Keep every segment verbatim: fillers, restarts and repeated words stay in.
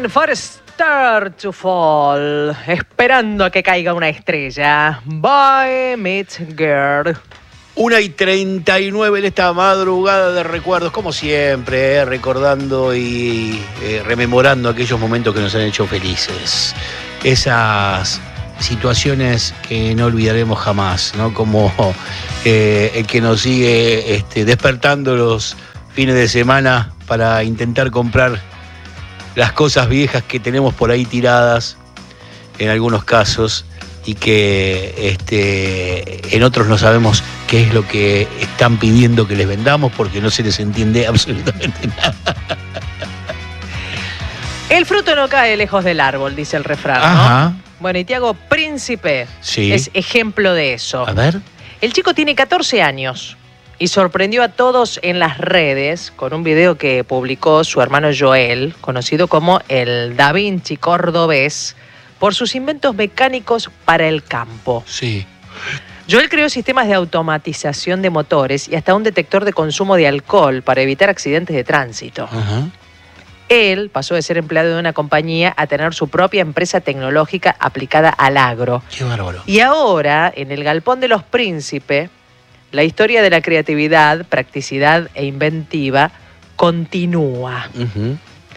Waiting for a star to fall. Esperando a que caiga una estrella. Boy Meets Girl. Una y treinta y nueve en esta madrugada de recuerdos, como siempre, eh, recordando y eh, rememorando aquellos momentos que nos han hecho felices. Esas situaciones que no olvidaremos jamás, ¿no? Como eh, el que nos sigue este, despertando los fines de semana para intentar comprar las cosas viejas que tenemos por ahí tiradas, en algunos casos, y que este, en otros no sabemos qué es lo que están pidiendo que les vendamos porque no se les entiende absolutamente nada. El fruto no cae lejos del árbol, dice el refrán, ¿no? Ajá. Bueno, y Tiago Príncipe Sí. es ejemplo de eso. A ver. El chico tiene catorce años y sorprendió a todos en las redes con un video que publicó su hermano Joel, conocido como el Da Vinci cordobés, por sus inventos mecánicos para el campo. Sí. Joel creó sistemas de automatización de motores y hasta un detector de consumo de alcohol para evitar accidentes de tránsito. Ajá. Él pasó de ser empleado de una compañía a tener su propia empresa tecnológica aplicada al agro. Qué bárbaro. Y ahora, en el Galpón de los Príncipes, la historia de la creatividad, practicidad e inventiva continúa. Uh-huh.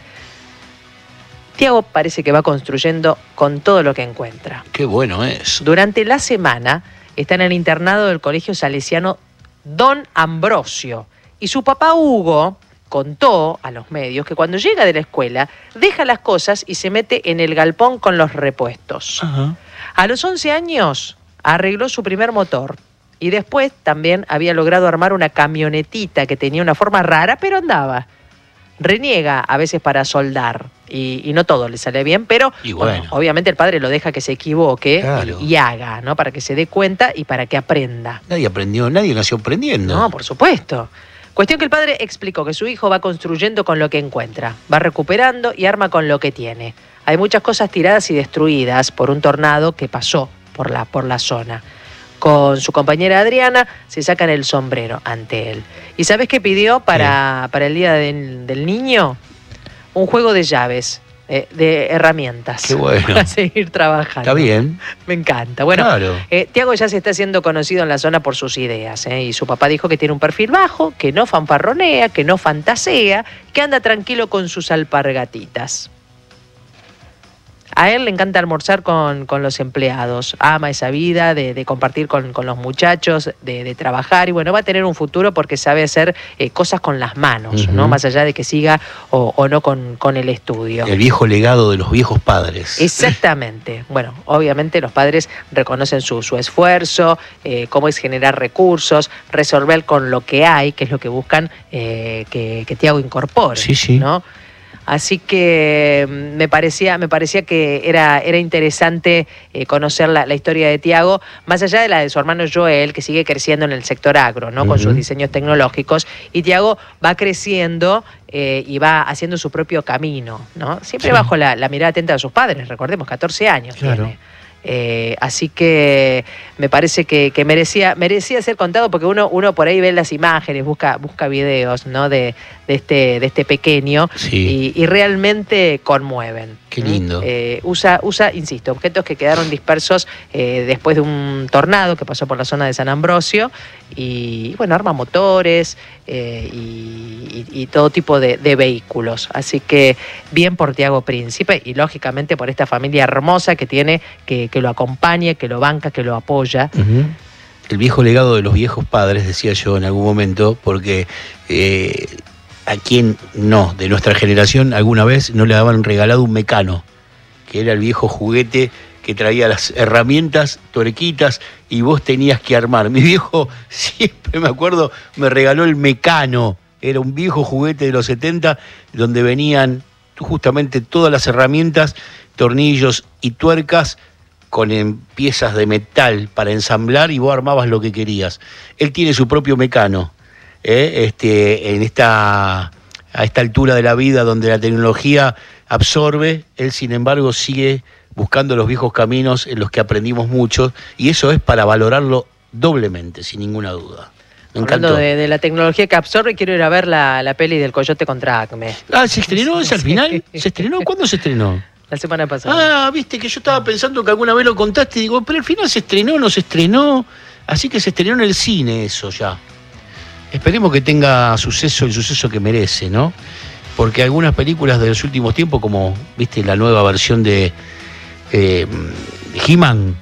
Tiago parece que va construyendo con todo lo que encuentra. Qué bueno es. Durante la semana está en el internado del Colegio Salesiano Don Ambrosio. Y su papá Hugo contó a los medios que cuando llega de la escuela deja las cosas y se mete en el galpón con los repuestos. Ajá. A los once años arregló su primer motor y después también había logrado armar una camionetita que tenía una forma rara, pero andaba. Reniega a veces para soldar y, y no todo le sale bien, pero Y bueno. bueno, obviamente el padre lo deja que se equivoque Claro. y, y haga, ¿no? Para que se dé cuenta y para que aprenda. Nadie aprendió, nadie nació aprendiendo. No, por supuesto. Cuestión que el padre explicó que su hijo va construyendo con lo que encuentra, va recuperando y arma con lo que tiene. Hay muchas cosas tiradas y destruidas por un tornado que pasó por la, por la zona. Con su compañera Adriana se sacan el sombrero ante él. ¿Y sabes qué pidió para, para el Día del, del Niño? Un juego de llaves, eh, de herramientas. Qué bueno. Para seguir trabajando. Está bien. Me encanta. Bueno, Claro. eh, Tiago ya se está haciendo conocido en la zona por sus ideas, ¿eh? Y su papá dijo que tiene un perfil bajo, que no fanfarronea, que no fantasea, que anda tranquilo con sus alpargatitas. A él le encanta almorzar con, con los empleados, ama esa vida de, de compartir con, con los muchachos, de, de trabajar y bueno, va a tener un futuro porque sabe hacer eh, cosas con las manos, Uh-huh. ¿no? Más allá de que siga o, o no con, con el estudio. El viejo legado de los viejos padres. Exactamente. Bueno, obviamente los padres reconocen su, su esfuerzo, eh, cómo es generar recursos, resolver con lo que hay, que es lo que buscan eh, que, que Tiago incorpore, Sí, sí. ¿no? Así que me parecía, me parecía que era, era interesante eh, conocer la, la historia de Tiago, más allá de la de su hermano Joel, que sigue creciendo en el sector agro, ¿no? Con Uh-huh. sus diseños tecnológicos. Y Tiago va creciendo eh, y va haciendo su propio camino, ¿no? Siempre Sí. bajo la, la mirada atenta de sus padres, recordemos, catorce años Claro. tiene. Eh, así que me parece que, que merecía, merecía ser contado porque uno, uno por ahí ve las imágenes, busca, busca videos, ¿no? de, de, este, de este pequeño Sí. y, y realmente conmueven. Qué lindo. Eh, usa, usa, insisto, objetos que quedaron dispersos eh, después de un tornado que pasó por la zona de San Ambrosio y bueno, arma motores eh, y, y, y todo tipo de, de vehículos. Así que bien por Tiago Príncipe y lógicamente por esta familia hermosa que tiene, que, que lo acompaña, que lo banca, que lo apoya. Uh-huh. El viejo legado de los viejos padres, decía yo en algún momento, porque eh, a quien no, de nuestra generación, alguna vez no le habían regalado un mecano, que era el viejo juguete que traía las herramientas, tuerquitas, y vos tenías que armar. Mi viejo, siempre me acuerdo, me regaló el mecano. Era un viejo juguete de los setenta, donde venían justamente todas las herramientas, tornillos y tuercas, con en piezas de metal para ensamblar y vos armabas lo que querías. Él tiene su propio mecano, ¿eh? este, en esta, a esta altura de la vida donde la tecnología absorbe, él sin embargo sigue buscando los viejos caminos en los que aprendimos mucho y eso es para valorarlo doblemente, sin ninguna duda. Me Hablando encantó. de, de la tecnología que absorbe, quiero ir a ver la, la peli del Coyote contra Acme. Ah, ¿se estrenó esa al final? ¿Se estrenó? ¿Cuándo se estrenó? La semana pasada. Ah, viste que yo estaba pensando que alguna vez lo contaste y digo, pero al final se estrenó, no se estrenó. Así que se estrenó en el cine eso ya. Esperemos que tenga suceso, el suceso que merece, ¿no? Porque algunas películas de los últimos tiempos, como, viste, la nueva versión de eh, He-Man,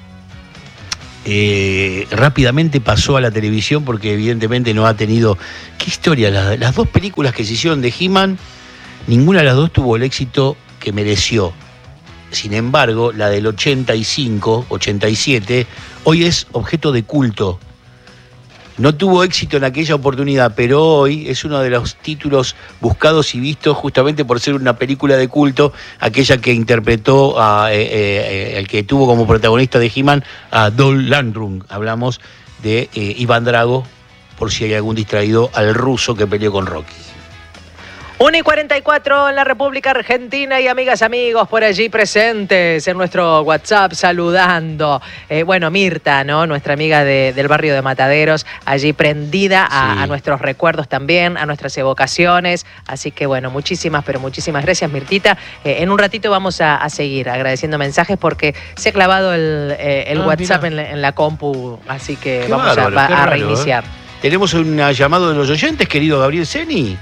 eh, rápidamente pasó a la televisión porque evidentemente no ha tenido... ¿Qué historia? Las, las dos películas que se hicieron de He-Man, ninguna de las dos tuvo el éxito que mereció. Sin embargo, la del ochenta y cinco, ochenta y siete, hoy es objeto de culto. No tuvo éxito en aquella oportunidad, pero hoy es uno de los títulos buscados y vistos justamente por ser una película de culto, aquella que interpretó a eh, eh, el que tuvo como protagonista de He-Man, a Dolph Lundgren. Hablamos de eh, Iván Drago, por si hay algún distraído, al ruso que peleó con Rocky. una y cuarenta y cuatro en la República Argentina y amigas, amigos por allí presentes en nuestro WhatsApp saludando. Eh, bueno, Mirta, ¿no? Nuestra amiga de, del barrio de Mataderos, allí prendida a, sí. a nuestros recuerdos también, a nuestras evocaciones. Así que bueno, muchísimas, pero muchísimas gracias, Mirtita. Eh, en un ratito vamos a, a seguir agradeciendo mensajes porque se ha clavado el, eh, el ah, WhatsApp en la, en la compu, así que qué vamos bárbaro, a, a raro, reiniciar. ¿eh? Tenemos un llamado de los oyentes, querido Gabriel Seni.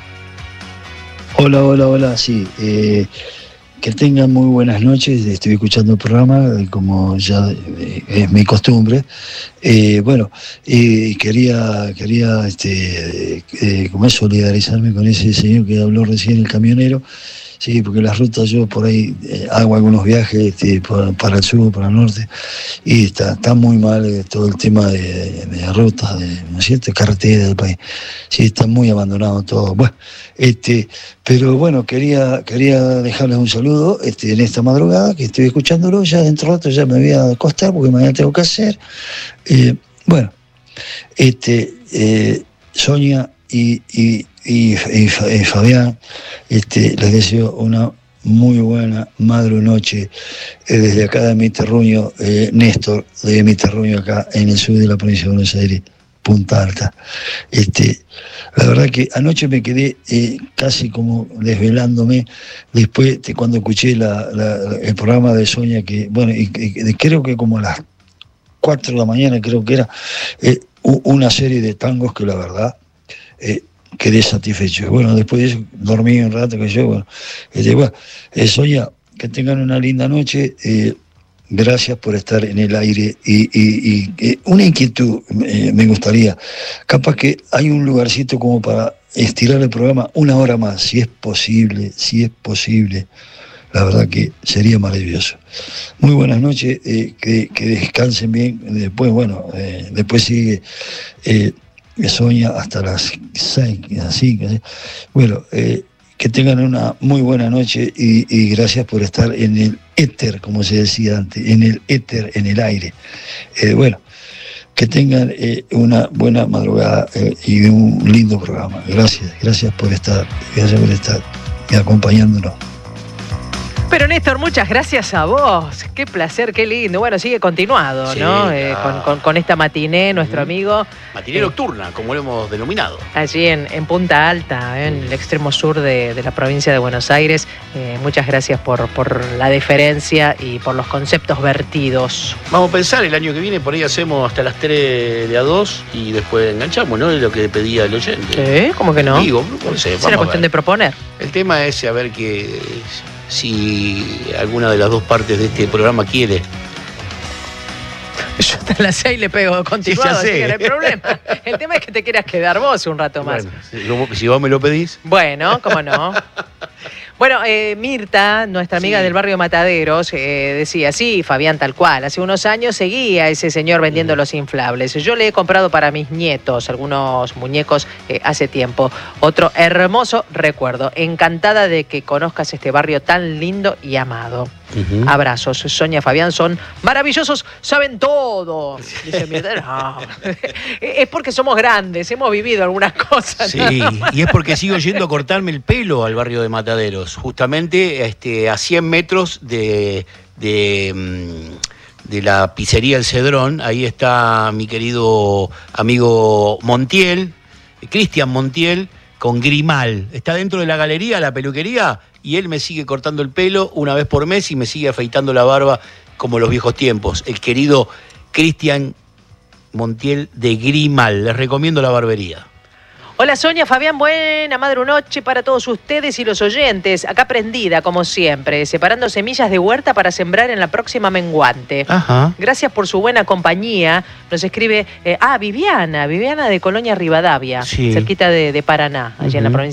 Hola, hola, hola, sí, eh, que tengan muy buenas noches, estoy escuchando el programa, como ya eh, es mi costumbre. Eh, bueno, eh, quería, quería este, eh, como es, solidarizarme con ese señor que habló recién, el camionero. Sí, porque las rutas yo por ahí eh, hago algunos viajes este, para, para el sur, para el norte, y está, está muy mal eh, todo el tema de, de, de rutas, de, ¿no es cierto?, carretera del país. Sí, está muy abandonado todo. Bueno, este, pero bueno, quería, quería dejarles un saludo este, en esta madrugada, que estoy escuchándolo, ya dentro de rato ya me voy a acostar porque mañana tengo que hacer. Eh, bueno, este, eh, Sonia y... y Y, y, y Fabián, este, les deseo una muy buena madre noche eh, desde acá de mi terruño, eh, Néstor, de mi terruño acá en el sur de la provincia de Buenos Aires, Punta Alta. Este, la verdad que anoche me quedé eh, casi como desvelándome después de cuando escuché la, la, el programa de Sonia, que bueno, y, y, creo que como a las cuatro de la mañana creo que era eh, una serie de tangos que la verdad eh, quedé satisfecho. Bueno, después de eso dormí un rato, que yo, bueno, este, bueno eh, Sonia, que tengan una linda noche, eh, gracias por estar en el aire, y, y, y eh, una inquietud eh, me gustaría, capaz que hay un lugarcito como para estirar el programa una hora más, si es posible, si es posible, la verdad que sería maravilloso. Muy buenas noches, eh, que, que descansen bien, después, bueno, eh, después sigue... Eh, Sonia hasta las seis, así, bueno, eh, que tengan una muy buena noche y, y gracias por estar en el éter, como se decía antes, en el éter, en el aire. Eh, bueno, que tengan eh, una buena madrugada eh, y un lindo programa. Gracias, gracias por estar, gracias por estar y acompañándonos. Pero Néstor, muchas gracias a vos. Qué placer, qué lindo. Bueno, sigue continuado, sí, ¿no? Claro. Eh, con, con, con esta matiné, nuestro mm. amigo. Matiné eh, nocturna, como lo hemos denominado. Allí en, en Punta Alta, eh, en el extremo sur de, de la provincia de Buenos Aires. Eh, muchas gracias por, por la deferencia y por los conceptos vertidos. Vamos a pensar, el año que viene por ahí hacemos hasta las tres de a dos y después enganchamos, ¿no? Es lo que pedía el oyente. Sí, ¿cómo que no? Digo, no sé, es una cuestión de proponer. El tema es saber que... si alguna de las dos partes de este programa quiere. Yo hasta las seis le pego continuado, sí, así que no hay problema. El tema es que te quieras quedar vos un rato más. Bueno, si vos me lo pedís. Bueno, cómo no. Bueno, eh, Mirta, nuestra amiga sí. del barrio Mataderos, eh, decía, sí, Fabián, tal cual. Hace unos años seguía ese señor vendiendo mm. los inflables. Yo le he comprado para mis nietos algunos muñecos eh, hace tiempo. Otro hermoso recuerdo. Encantada de que conozcas este barrio tan lindo y amado. Uh-huh. Abrazos. Sonia, Fabián son maravillosos, saben todo. Dice Mirta, no. Es porque somos grandes, hemos vivido algunas cosas. Sí, y es porque sigo yendo a cortarme el pelo al barrio de Mataderos. Justamente este, a cien metros de, de, de la pizzería El Cedrón. Ahí está mi querido amigo Montiel, Cristian Montiel, con Grimal. Está dentro de la galería, la peluquería, y él me sigue cortando el pelo una vez por mes y me sigue afeitando la barba como los viejos tiempos. El querido Cristian Montiel de Grimal. Les recomiendo la barbería. Hola Sonia, Fabián, buena madre noche para todos ustedes y los oyentes. Acá prendida, como siempre, separando semillas de huerta para sembrar en la próxima menguante. Ajá. Gracias por su buena compañía. Nos escribe, eh, ah, Viviana, Viviana de Colonia Rivadavia, sí. cerquita de, de Paraná, allá uh-huh. en la provincia